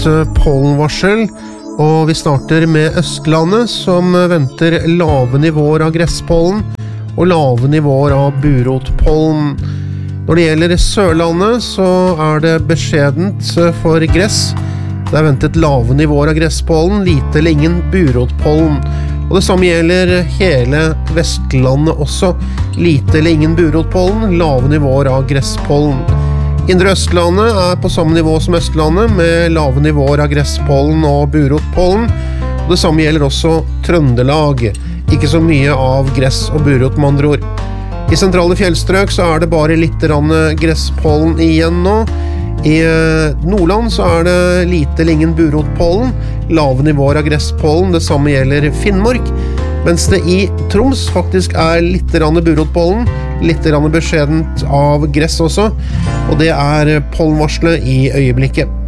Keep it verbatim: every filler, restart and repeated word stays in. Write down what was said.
pollenvarsel, og vi starter med Østlandet, som venter lave nivåer av gresspollen og lave nivåer av burotpollen. Når det gjelder Sørlandet, så er det beskjedent for gress. Det er ventet lave nivåer av gresspollen, lite eller ingen burotpollen. Og det samme gjelder hele Vestlandet også. Lite eller ingen burotpollen, lave nivåer av gresspollen. Indre Østlandet er på samme nivå som Østlandet, med lave nivåer av gresspollen og burotpollen. Og det samme gjelder også Trøndelag. Ikke så mye av gress og burot med andre ord. I sentrale fjellstrøk så er det bare litt gresspollen igjen nå. I Nordland så er det lite eller ingen burotpollen, lave nivåer av gresspollen, det samme gjelder Finnmark, mens det i Troms faktisk er litt burotpollen, litt beskjedent av gress også, og det er pollenvarselet i øyeblikket.